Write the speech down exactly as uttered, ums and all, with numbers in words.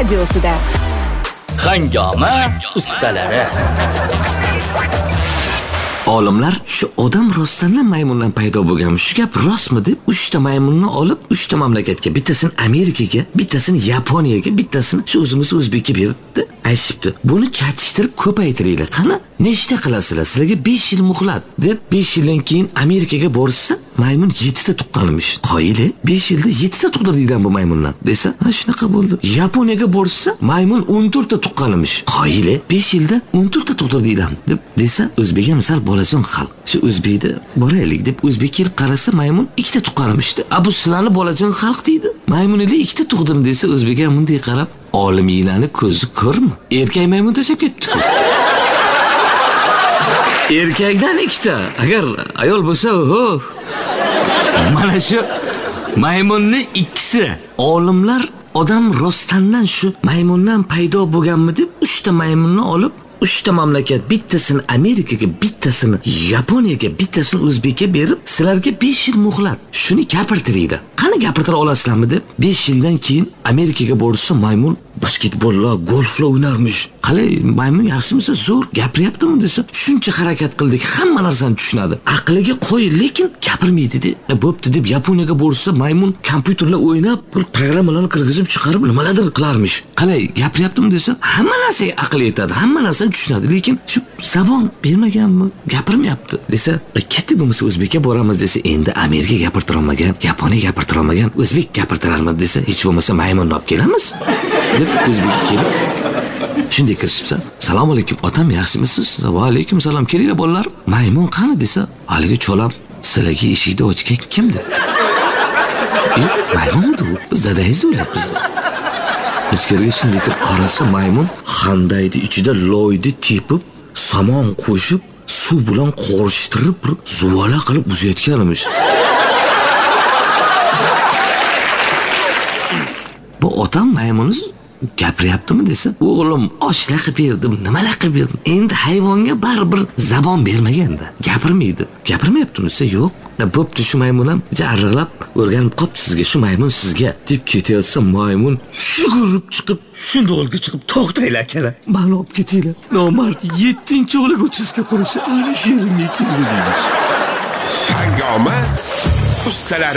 radiosida. Hangoma ustalari. Olimlar shu odam rostdan maymundan paydo bo'lgan shu gap rostmi deb uchta maymunni olib uchta mamlakatga, bittasini Amerikaga, bittasini Yaponiyaga, bittasini shu o'zimiz O'zbekka berdi. Aytibdi, buni chatishtirib ko'paytiringlar. Qani, nechta qilasizlar? Sizlarga besh yil muhlat deb besh yildan keyin Amerikaga borsa, maymun yettita tuqqanmish. Qoyili, besh yilda yettita tug'dirdilar bu maymundan desa, ha shunaqa bo'ldi. Yaponiyaga borsa, maymun o'n to'rtta tuqqanmish. Qoyili, besh yilda o'n to'rtta tug'dirdilar deb desa, O'zbekga misol bolajon xalq. Shu O'zbekda boraylik deb O'zbek kelib qarasa, maymun ikkita tuqqanmishdi. Abu sizlarni bolajon xalq deydi. Maymunli ikkita tug'dim desa, O'zbekga bunday qarab, olimlarning ko'zi ko'rmi? Erkak maymun tashab ketdi. Erkakdan ikkita, agar ayol bo'lsa, ho. Mana shu maymunning ikkisi. Olimlar odam rostdan shu maymundan paydo bo'lganmi deb uchta maymunni olib uchta mamlakat, bittasini Amerikaga, bittasini Yaponiyaga, bittasini O'zbekka berib, sizlarga besh yil muhlat. Shuni gapirtiringlar. Qani gapirtira olasizlarmi deb besh yildan keyin Amerikaga borsa, maymun basketbollar, golflar o'ynarmish. Qalay, maymun yaxshimisa, zo'r gapiryaptimi desa, shuncha harakat qildik, hamma narsani tushunadi. Aqliga qo'y, lekin gapirmaydi deb. Bo'pti deb Yaponiyaga borsa, maymun kompyuterlar o'ynab, bir programmalarni kirgizib chiqarib, nimalardir qilarmish. Qalay, gapiryaptimi desa, hamma narsaga aql yetadi, hamma narsani tushunadi, lekin shu zabon bermaganmi, gapirmayapti desa, ketdi bo'lmasa O'zbekka boramiz desa, endi Amerika gapirtira olmagan, Yaponiya gapirtira olmagan, O'zbek gapirtirarmi desa, hech bo'lmasa maymunni olib kelamiz. deb O'zbekka kelib shunday kirishibsa, "Assalomu alaykum, otam, yaxshimisiz?" "Va alaykum salom, kelinglar bolalar." "Maymun qani?" desa, "Haligi cho'lam sizlarga eshikni ochgan kim?" dedi. "E, maymunmi bu? Biz dadangiz o'ylayapmiz." Ichkariga shunday kirib qarasa, maymun xandaydi ichida loyni tepib, somon qo'shib, suv bilan qorishtirib, zuvala qilib uzayotganmish. Bu otam maymunimiz gapiryaptimi desa, "O'g'lim, oshlar qilib berdim, nimalar qilib berdim. Endi hayvonga baribir zabon bermaganda, gapirmaydi." "Gapirmayaptimi?" desa, "Yo'q." "Bo'pti, shu maymun ham jarriqlab o'rganib qopti sizga, shu maymun sizga" deb ketayotsa, maymun shug'urib chiqib, shundoqga chiqib, "To'xtanglar akalar, meni olib ketinglar. Nomard yettinchi o'g'liga uchizga qurishi ana shu yerimga keldi" deydi. Hangoma ustalari